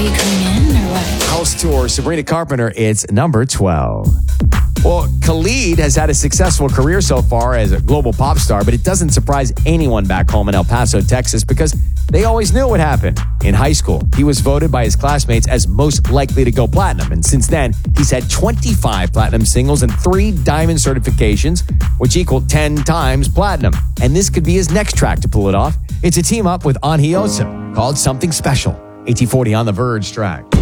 you coming in or what? House Tour, Sabrina Carpenter, it's number 12. Well, Khalid has had a successful career so far as a global pop star, but it doesn't surprise anyone back home in El Paso, Texas, because they always knew what happened. In high school, he was voted by his classmates as most likely to go platinum, and since then, he's had 25 platinum singles and 3 diamond certifications, which equal 10 times platinum. And this could be his next track to pull it off. It's a team up with Anhioso called Something Special. 1840 on The Verge track.